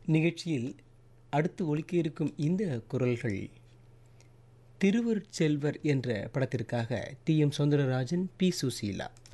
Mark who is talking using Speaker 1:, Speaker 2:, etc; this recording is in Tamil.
Speaker 1: நிகழ்ச்சியில் அடுத்து ஒலிக்க இருக்கும் இந்த குரல்கள் திருவருட்செல்வர் என்ற படத்திற்காக D M Soundararajan, B Susheela.